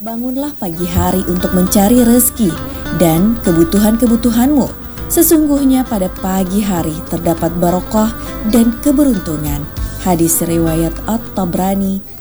Bangunlah pagi hari untuk mencari rezeki dan kebutuhan-kebutuhanmu. Sesungguhnya pada pagi hari terdapat barokah dan keberuntungan. Hadis riwayat At-Tabrani